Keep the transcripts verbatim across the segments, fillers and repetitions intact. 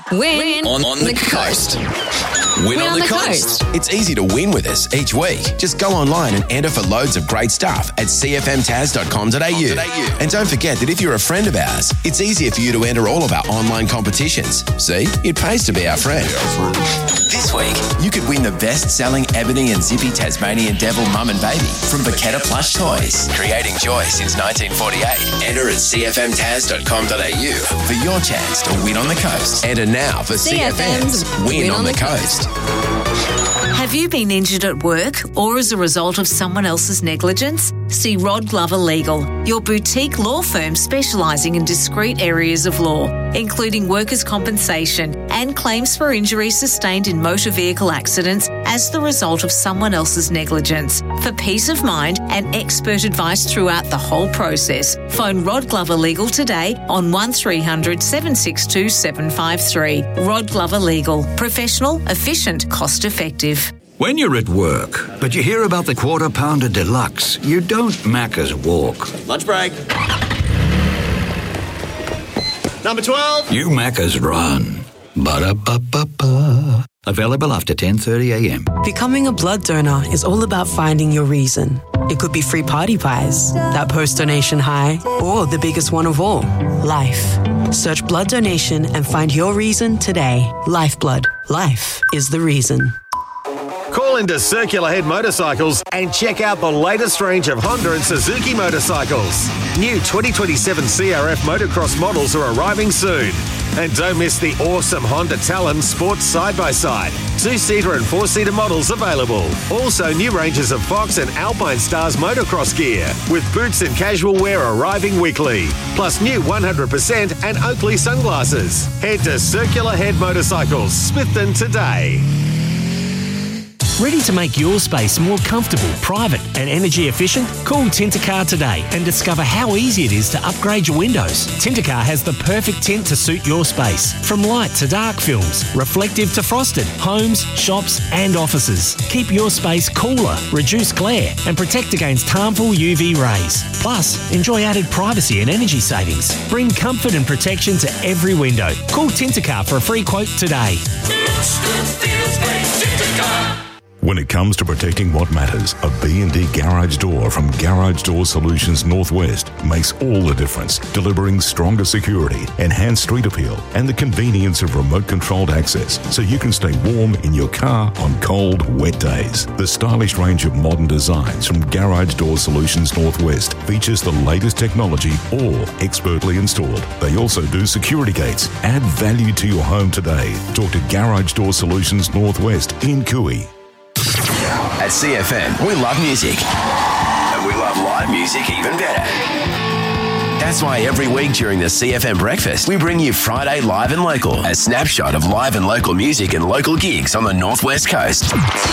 Win on, on the coast. Win, Win on, on the, the coast. coast. It's easy to win with us each week. Just go online and enter for loads of great stuff at c f m taz dot com dot a u. And don't forget that if you're a friend of ours, it's easier for you to enter all of our online competitions. See, it pays to be our friend. This week, you could win the best-selling Ebony and Zippy Tasmanian Devil Mum and Baby from Vachetta Plush Toys. Creating joy since nineteen forty-eight. Enter at c f m taz dot com dot a u for your chance to win on the coast. Enter now for C F M's Win, win on, on the, the coast. Have you been injured at work or as a result of someone else's negligence? See Rod Glover Legal, your boutique law firm specialising in discrete areas of law, including workers' compensation and claims for injuries sustained in motor vehicle accidents as the result of someone else's negligence. For peace of mind and expert advice throughout the whole process, phone Rod Glover Legal today on one three hundred, seven six two, seven five three. Rod Glover Legal. Professional, efficient, cost effective. When you're at work, but you hear about the Quarter Pounder Deluxe, you don't Macca's walk. Lunch break. Number twelve. You Macca's run. Ba-da-ba-ba-ba. Available after ten thirty a m. Becoming a blood donor is all about finding your reason. It could be free party pies, that post-donation high, or the biggest one of all, life. Search blood donation and find your reason today. Lifeblood. Life is the reason. Call into Circular Head Motorcycles and check out the latest range of Honda and Suzuki motorcycles. New twenty twenty-seven C R F motocross models are arriving soon. And don't miss the awesome Honda Talon Sports Side-by-Side. Two-seater and four-seater models available. Also, new ranges of Fox and Alpine Stars motocross gear, with boots and casual wear arriving weekly. Plus new one hundred percent and Oakley sunglasses. Head to Circular Head Motorcycles, Smithton today. Ready to make your space more comfortable, private and energy efficient? Call Tintercar today and discover how easy it is to upgrade your windows. Tintercar has the perfect tint to suit your space. From light to dark films, reflective to frosted, homes, shops and offices. Keep your space cooler, reduce glare and protect against harmful U V rays. Plus, enjoy added privacy and energy savings. Bring comfort and protection to every window. Call Tintercar for a free quote today. When it comes to protecting what matters, a B and D garage door from Garage Door Solutions Northwest makes all the difference, delivering stronger security, enhanced street appeal, and the convenience of remote-controlled access so you can stay warm in your car on cold, wet days. The stylish range of modern designs from Garage Door Solutions Northwest features the latest technology, all expertly installed. They also do security gates. Add value to your home today. Talk to Garage Door Solutions Northwest in Cooey. At C F M, we love music. And we love live music even better. That's why every week during the C F M Breakfast, we bring you Friday Live and Local, a snapshot of live and local music and local gigs on the Northwest Coast.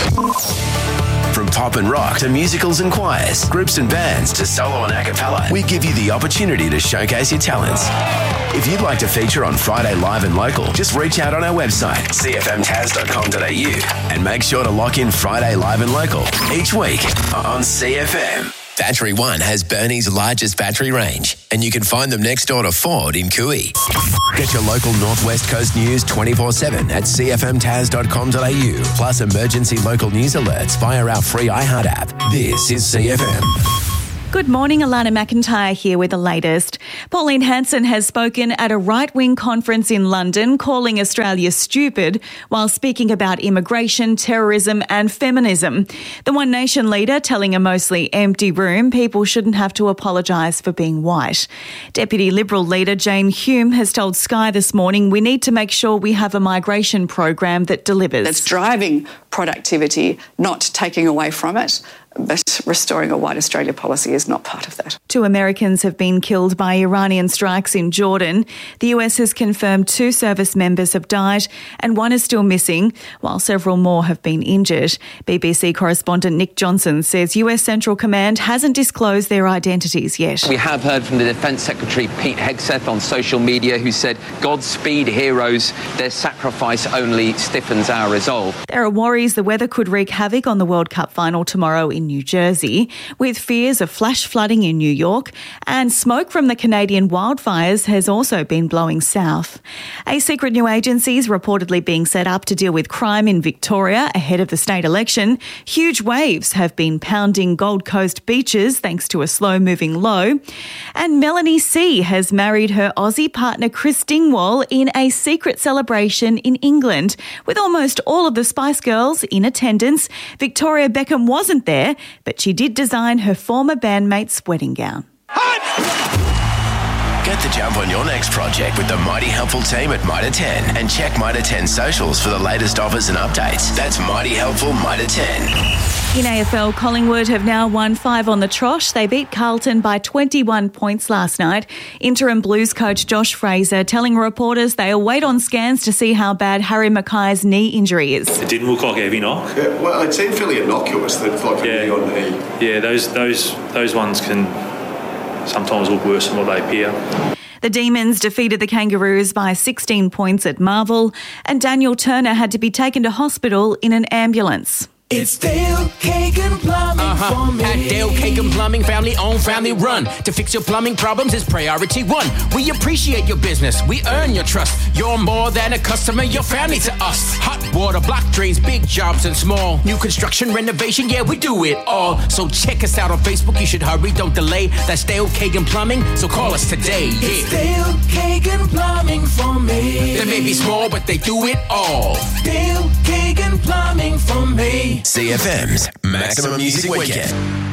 From pop and rock to musicals and choirs, groups and bands to solo and a cappella, we give you the opportunity to showcase your talents. If you'd like to feature on Friday Live and Local, just reach out on our website, c f m taz dot com dot a u, and make sure to lock in Friday Live and Local each week on C F M. Battery One has Burnie's largest battery range, and you can find them next door to Ford in Cooey. Get your local Northwest Coast news twenty-four seven at c f m taz dot com dot a u, plus emergency local news alerts via our free iHeart app. This is C F M. Good morning, Alana McIntyre here with the latest. Pauline Hanson has spoken at a right-wing conference in London calling Australia stupid while speaking about immigration, terrorism and feminism. The One Nation leader telling a mostly empty room people shouldn't have to apologise for being white. Deputy Liberal leader Jane Hume has told Sky this morning we need to make sure we have a migration program that delivers. That's driving productivity, not taking away from it. But restoring a white Australia policy is not part of that. Two Americans have been killed by Iranian strikes in Jordan. The U S has confirmed two service members have died and one is still missing, while several more have been injured. B B C correspondent Nick Johnson says U S Central Command hasn't disclosed their identities yet. We have heard from the Defence Secretary Pete Hegseth on social media, who said, "Godspeed, heroes. Their sacrifice only stiffens our resolve." There are worries the weather could wreak havoc on the World Cup final tomorrow in in New Jersey, with fears of flash flooding in New York, and smoke from the Canadian wildfires has also been blowing south. A secret new agency is reportedly being set up to deal with crime in Victoria ahead of the state election. Huge waves have been pounding Gold Coast beaches thanks to a slow-moving low. And Melanie C has married her Aussie partner Chris Dingwall in a secret celebration in England. With almost all of the Spice Girls in attendance, Victoria Beckham wasn't there, but she did design her former bandmate's wedding gown. Get the jump on your next project with the Mighty Helpful team at Mitre ten and check Mitre ten socials for the latest offers and updates. That's Mighty Helpful Mitre ten. In A F L, Collingwood have now won five on the trot. They beat Carlton by twenty-one points last night. Interim Blues coach Josh Fraser telling reporters they'll wait on scans to see how bad Harry Mackay's knee injury is. It didn't look like a heavy knock. Yeah, well, it seemed fairly innocuous, that like yeah. knee on knee. Yeah, those those those ones can sometimes look worse than what they appear. The Demons defeated the Kangaroos by sixteen points at Marvel, and Daniel Turner had to be taken to hospital in an ambulance. It's Dale Kagan Plumbing uh-huh. for me. At Dale Kagan Plumbing, family owned, family run. To fix your plumbing problems is priority one. We appreciate your business. We earn your trust. You're more than a customer. Your family to us. Hot water, block drains, big jobs and small. New construction, renovation, yeah, we do it all. So check us out on Facebook. You should hurry, don't delay. That's Dale Kagan Plumbing. So call us today. Yeah. It's Dale Kagan Plumbing for me. They may be small, but they do it all. Dale Kagan Plumbing for me. C F M's Maximum Music Weekend.